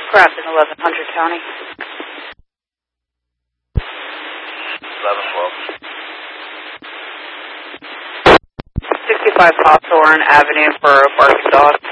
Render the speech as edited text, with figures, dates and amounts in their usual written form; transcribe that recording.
Grafton, 1100 County. 1112. 65 Hawthorne Avenue for a barking dog.